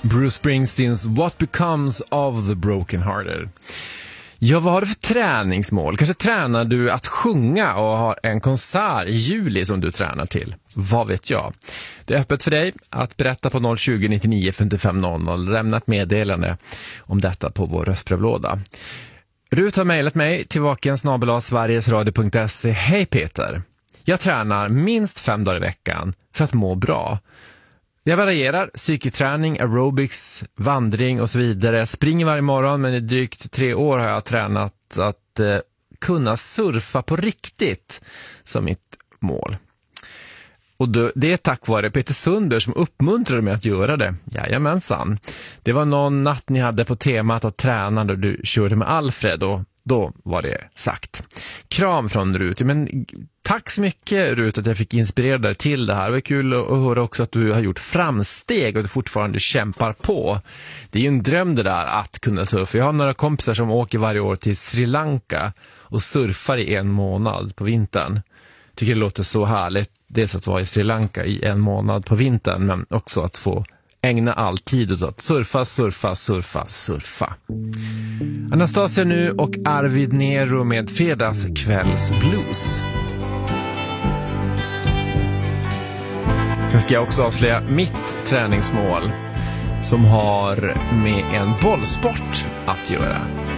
Bruce Springsteens What Becomes of the Broken Hearted. Ja, vad har du för träningsmål? Kanske tränar du att sjunga och har en konsert i juli som du tränar till. Vad vet jag? Det är öppet för dig att berätta på 020 99 55 00. Lämna ett meddelande om detta på vår röstbrevlåda. Rut har mejlat mig till vaken@sverigesradio.se. Hej Peter, jag tränar minst 5 dagar i veckan för att må bra. Jag varierar psykoträning, aerobics, vandring och så vidare. Jag springer varje morgon, men i drygt 3 år har jag tränat att kunna surfa på riktigt som mitt mål. Och det är tack vare Peter Sunder som uppmuntrade mig att göra det. Jajamensan. Det var någon natt ni hade på temat att träna då du körde med Alfred och då var det sagt. Kram från Rut. Men tack så mycket Rut att jag fick inspirera dig till det här. Det var kul att höra också att du har gjort framsteg och du fortfarande kämpar på. Det är ju en dröm det där att kunna surfa. Jag har några kompisar som åker varje år till Sri Lanka och surfar i 1 månad på vintern. Tycker det låter så härligt. Dels att vara i Sri Lanka i 1 månad på vintern, men också att få ägna all tid åt att surfa. Anastasia nu och Arvid Nero med Fredagskvällsblues. Sen ska jag också avslöja mitt träningsmål som har med en bollsport att göra.